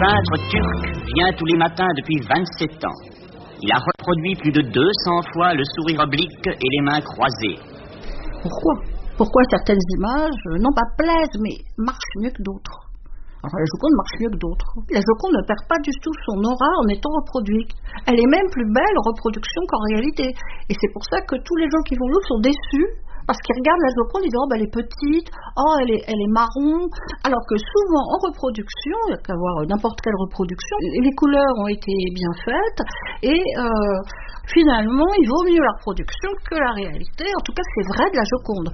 peintre turc vient tous les matins depuis 27 ans. Il a reproduit plus de 200 fois le sourire oblique et les mains croisées. Pourquoi certaines images, non pas plaisent, mais marchent mieux que d'autres? Alors la Joconde marche mieux que d'autres. La Joconde ne perd pas du tout son aura en étant reproduite. Elle est même plus belle en reproduction qu'en réalité. Et c'est pour ça que tous les gens qui vont au Louvre sont déçus, parce qu'ils regardent la Joconde, ils disent « Oh, ben, elle est petite, oh, elle est marron », alors que souvent en reproduction, il n'y a qu'à voir n'importe quelle reproduction, les couleurs ont été bien faites, et finalement, il vaut mieux la reproduction que la réalité. En tout cas, c'est vrai de la Joconde.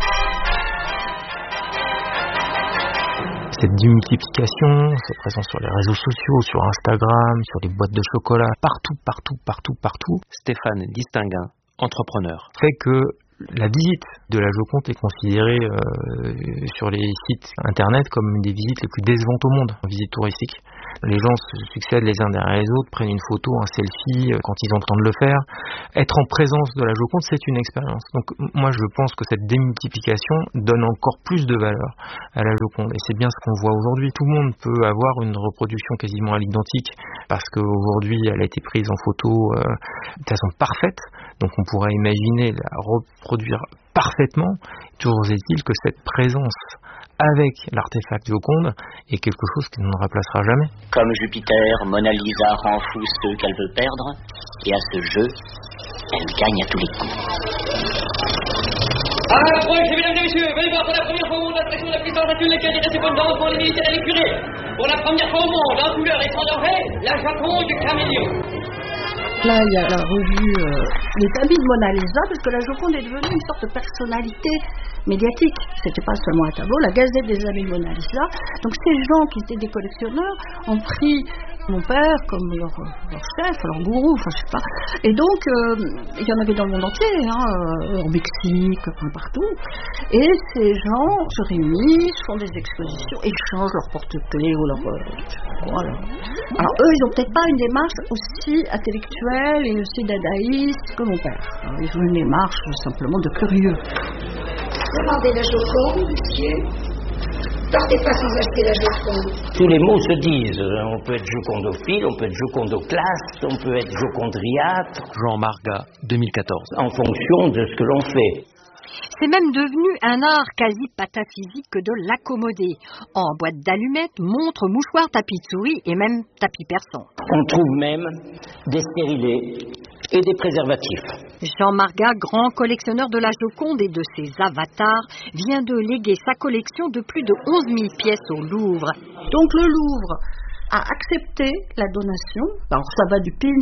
Cette démultiplication, cette présence sur les réseaux sociaux, sur Instagram, sur les boîtes de chocolat, partout, Stéphane Distinguin, entrepreneur, fait que la visite de la Joconde est considérée sur les sites internet comme une des visites les plus décevantes au monde, une visite touristique. Les gens se succèdent les uns derrière les autres, prennent une photo, un selfie quand ils ont le temps de le faire. Être en présence de la Joconde, c'est une expérience. Donc moi je pense que cette démultiplication donne encore plus de valeur à la Joconde. Et c'est bien ce qu'on voit aujourd'hui. Tout le monde peut avoir une reproduction quasiment à l'identique parce qu'aujourd'hui elle a été prise en photo de façon parfaite. Donc on pourrait imaginer la reproduire parfaitement. Toujours est-il que cette présence avec l'artefact Joconde est quelque chose qui ne remplacera jamais. Comme Jupiter, Mona Lisa rend fou ceux qu'elle veut perdre, et à ce jeu, elle gagne à tous les coups. Approchez, mesdames et messieurs, venez voir pour la première fois au monde la pression de la puissance actuelle laquelle est indépendante pour les militaires et les curés. Pour la première fois au monde, en couleur et sans danger, la Joconde du caméléon. Là, il y a la revue Les Habits de Mona Lisa, parce que la Joconde est devenue une sorte de personnalité médiatique. C'était pas seulement un tableau, la Gazette des Habits de Mona Lisa. Donc ces gens qui étaient des collectionneurs ont pris mon père comme leur chef, leur gourou, enfin je sais pas. Et donc il y en avait dans le monde entier, au Mexique, partout. Et ces gens se réunissent, font des expositions, échangent leurs porte-clés ou leur voilà. Alors eux, ils ont peut-être pas une démarche aussi intellectuelle et aussi dadaïste que mon père. Alors, ils ont une démarche simplement de curieux. Demandez la Joconde, monsieur. Partez pas sans acheter la Joconde. Tous les mots se disent. On peut être jocondophile, on peut être jocondoclaste, on peut être jocondriâtre. Jean Marga, 2014. En fonction de ce que l'on fait. C'est même devenu un art quasi pataphysique que de l'accommoder. En boîte d'allumettes, montres, mouchoirs, tapis de souris et même tapis persans. On trouve même des stérilés et des préservatifs. Jean Marga, grand collectionneur de la Joconde et de ses avatars, vient de léguer sa collection de plus de 11 000 pièces au Louvre. Donc le Louvre a accepté la donation. Alors ça va du pins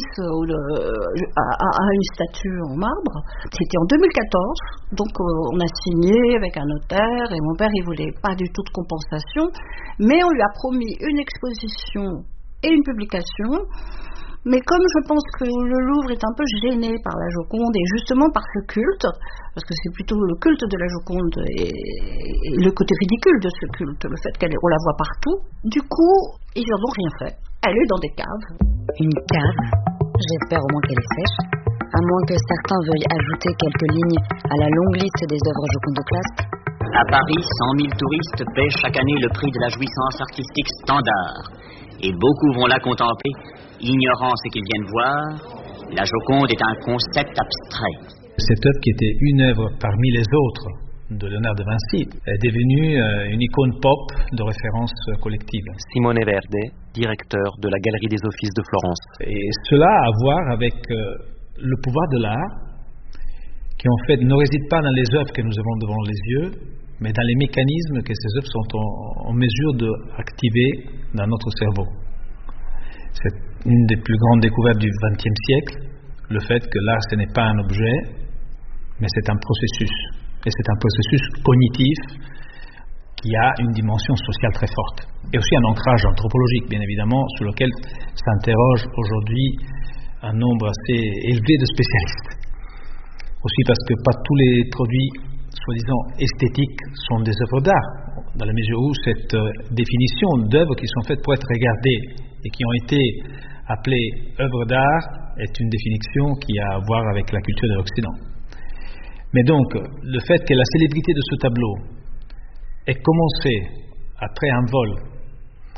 à une statue en marbre. C'était en 2014, donc on a signé avec un notaire et mon père il voulait pas du tout de compensation, mais on lui a promis une exposition et une publication. Mais comme je pense que le Louvre est un peu gêné par la Joconde et justement par ce culte, parce que c'est plutôt le culte de la Joconde et le côté ridicule de ce culte, le fait qu'on la voit partout, du coup, ils n'en ont rien fait. Elle est dans des caves. Une cave? J'espère au moins qu'elle est sèche. À moins que certains veuillent ajouter quelques lignes à la longue liste des œuvres jocondoclastes. À Paris, 100 000 touristes paient chaque année le prix de la jouissance artistique standard. Et beaucoup vont la contempler, ignorant ce qu'ils viennent voir. La Joconde est un concept abstrait. Cette œuvre qui était une œuvre parmi les autres de Léonard de Vinci est devenue une icône pop de référence collective. Simone Verde, directeur de la Galerie des Offices de Florence. Et cela a à voir avec le pouvoir de l'art, qui en fait ne réside pas dans les œuvres que nous avons devant les yeux, mais dans les mécanismes que ces œuvres sont en mesure d'activer dans notre cerveau. C'est une des plus grandes découvertes du XXe siècle, le fait que l'art ce n'est pas un objet, mais c'est un processus. Et c'est un processus cognitif qui a une dimension sociale très forte. Et aussi un ancrage anthropologique, bien évidemment, sur lequel s'interroge aujourd'hui un nombre assez élevé de spécialistes. Aussi parce que pas tous les produits soi-disant esthétiques sont des œuvres d'art, dans la mesure où cette définition d'œuvres qui sont faites pour être regardées et qui ont été appelées œuvres d'art est une définition qui a à voir avec la culture de l'Occident. Mais donc, le fait que la célébrité de ce tableau ait commencé après un vol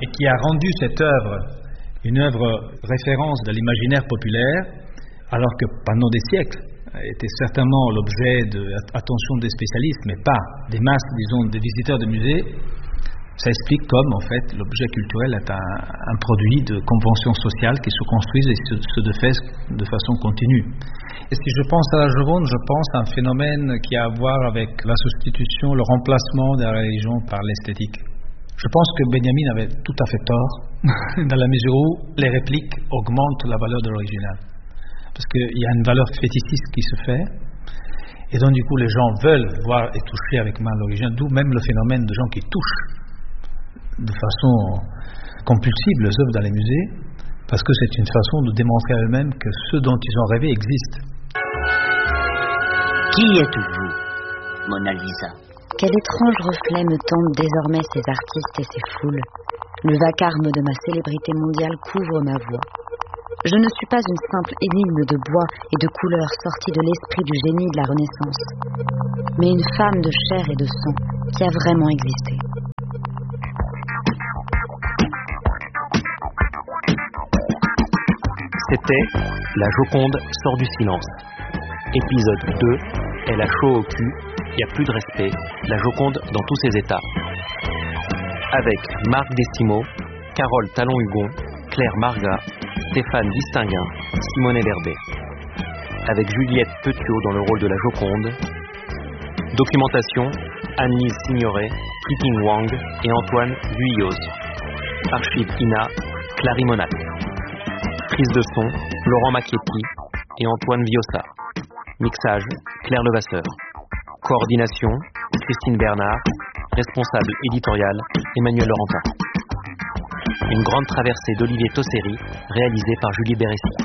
et qui a rendu cette œuvre une œuvre référence de l'imaginaire populaire, alors que pendant des siècles était certainement l'objet de l'attention des spécialistes, mais pas des masses, disons, des visiteurs de musées. Ça explique comme, en fait, l'objet culturel est un produit de conventions sociales qui se construisent et se fait de façon continue. Et si je pense à la Joconde, je pense à un phénomène qui a à voir avec la substitution, le remplacement de la religion par l'esthétique. Je pense que Benjamin avait tout à fait tort, dans la mesure où les répliques augmentent la valeur de l'original. Parce qu'il y a une valeur fétichiste qui se fait, et donc du coup les gens veulent voir et toucher avec main l'original, d'où même le phénomène de gens qui touchent de façon compulsive les œuvres dans les musées, parce que c'est une façon de démontrer à eux-mêmes que ce dont ils ont rêvé existe. Qui êtes-vous, Mona Lisa? Quel étrange reflet me tente désormais ces artistes et ces foules. Le vacarme de ma célébrité mondiale couvre ma voix. Je ne suis pas une simple énigme de bois et de couleurs sortie de l'esprit du génie de la Renaissance, mais une femme de chair et de sang qui a vraiment existé. C'était La Joconde sort du silence. Épisode 2, elle a chaud au cul, il n'y a plus de respect, la Joconde dans tous ses états. Avec Marc Desimo, Carole Talon-Hugon, Claire Marga, Stéphane Distinguin, Simone Verbet. Avec Juliette Petiot dans le rôle de la Joconde. Documentation, Anne-Lise Signoret, Keeping Wang et Antoine Guyos. Archive INA, Clary Monac. Prise de son, Laurent Macchietti et Antoine Viossa. Mixage, Claire Levasseur. Coordination, Christine Bernard. Responsable éditorial, Emmanuel Laurentin. Une grande traversée d'Olivier Tosseri, réalisée par Julie Béressi.